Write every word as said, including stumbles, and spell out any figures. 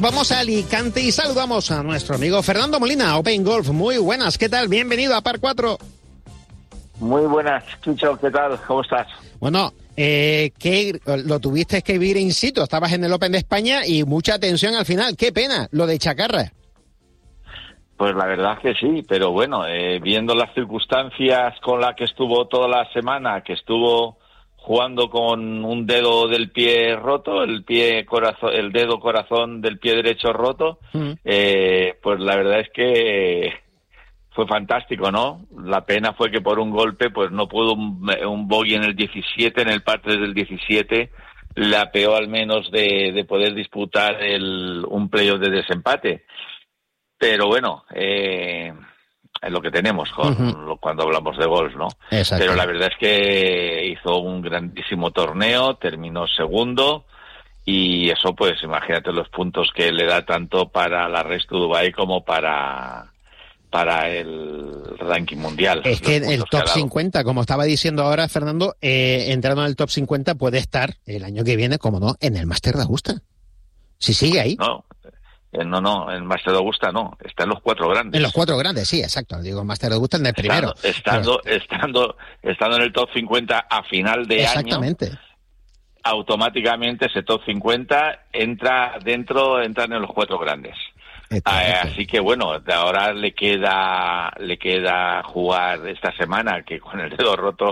Vamos a Alicante y saludamos a nuestro amigo Fernando Molina, Open Golf. Muy buenas, ¿qué tal? Bienvenido a Par cuatro. Muy buenas, Chucho, ¿qué tal? ¿Cómo estás? Bueno, eh, que lo tuviste que vivir in situ, estabas en el Open de España y mucha tensión al final. Qué pena, lo de Chacarra. Pues la verdad es que sí, pero bueno, eh, viendo las circunstancias con las que estuvo toda la semana, que estuvo jugando con un dedo del pie roto, el pie corazón, el dedo corazón del pie derecho roto, mm. eh, pues la verdad es que fue fantástico, ¿no? La pena fue que por un golpe, pues no pudo un, un bogey en el diecisiete, en el par tres del diecisiete, le apeó al menos de, de poder disputar el, un playoff de desempate. Pero bueno, eh, es lo que tenemos con uh-huh. lo, cuando hablamos de golf, ¿no? Exacto. Pero la verdad es que hizo un grandísimo torneo, terminó segundo y eso, pues imagínate los puntos que le da tanto para la Race to Dubai como para para el ranking mundial. Es que el top cincuenta, como estaba diciendo ahora Fernando, eh, entrando en el top cincuenta puede estar el año que viene, como no, en el Máster de Augusta. Si sigue ahí. No. No, no, en Máster de Augusta no, está en los cuatro grandes. En los cuatro grandes, sí, exacto. Digo, Máster de Augusta en el primero. Estando, Pero... estando, estando en el top cincuenta a final de Exactamente. año, automáticamente ese top cincuenta entra dentro, entran en los cuatro grandes. Ah, así que bueno, de ahora le queda, le queda jugar esta semana, que con el dedo roto